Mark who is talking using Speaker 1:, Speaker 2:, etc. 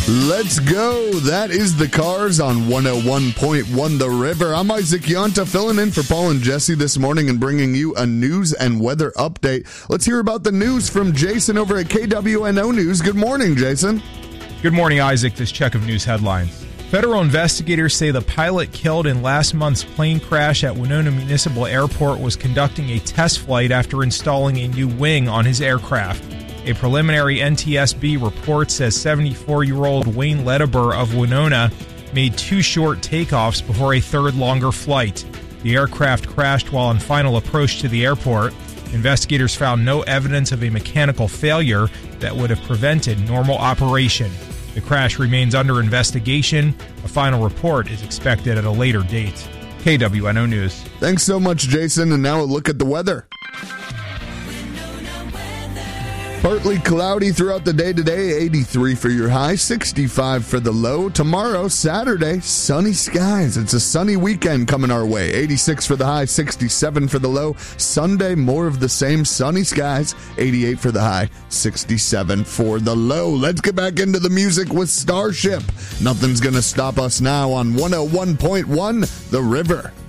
Speaker 1: Let's go. That is the Cars on 101.1 The River. I'm Isaac Yonta, filling in for Paul and Jesse this morning and bringing you a news and weather update. Let's hear about the news from Jason over at KWNO News. Good morning, Jason.
Speaker 2: Good morning, Isaac. This check of news headlines. Federal investigators say the pilot killed in last month's plane crash at Winona Municipal Airport was conducting a test flight after installing a new wing on his aircraft. A preliminary NTSB report says 74-year-old Wayne Ledbetter of Winona made 2 short takeoffs before a third longer flight. The aircraft crashed while on final approach to the airport. Investigators found no evidence of a mechanical failure that would have prevented normal operation. The crash remains under investigation. A final report is expected at a later date. KWNO News.
Speaker 1: Thanks so much, Jason. And now a look at the weather. Partly cloudy throughout the day today, 83 for your high, 65 for the low. Tomorrow, Saturday, sunny skies. It's a sunny weekend coming our way. 86 for the high, 67 for the low. Sunday, more of the same, sunny skies, 88 for the high, 67 for the low. Let's get back into the music with Starship. Nothing's going to stop us now on 101.1 The River.